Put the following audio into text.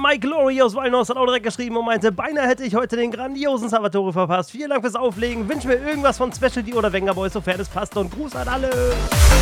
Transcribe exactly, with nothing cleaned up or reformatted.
Mike Glory aus Walnuss hat auch direkt geschrieben und meinte, beinahe hätte ich heute den grandiosen Salvatore verpasst. Vielen Dank fürs Auflegen. Wünsche mir irgendwas von Specialty oder Venga Boys, sofern es passt. Und Gruß an alle.